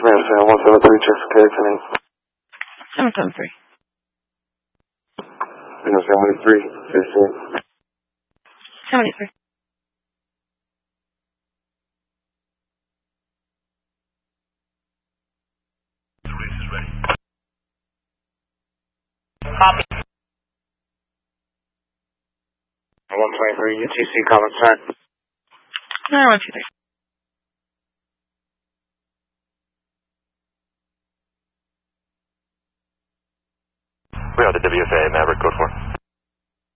Sam 173, check for KXNA. 773. Sam 183, 73. Copy. 123, UTC, common sign. 9123. We are the WFA Maverick, code 4.